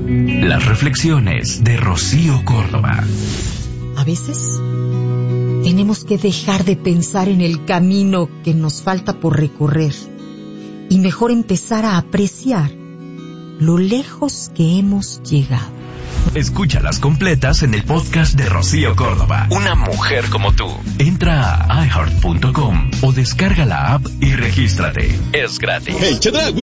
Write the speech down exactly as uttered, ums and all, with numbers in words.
Las reflexiones de Rocío Córdoba. A veces tenemos que dejar de pensar en el camino que nos falta por recorrer y mejor empezar a apreciar lo lejos que hemos llegado. Escúchalas completas en el podcast de Rocío Córdoba. Una mujer como tú. Entra a i heart punto com o descarga la app y regístrate. Es gratis. Hey, Chedraui.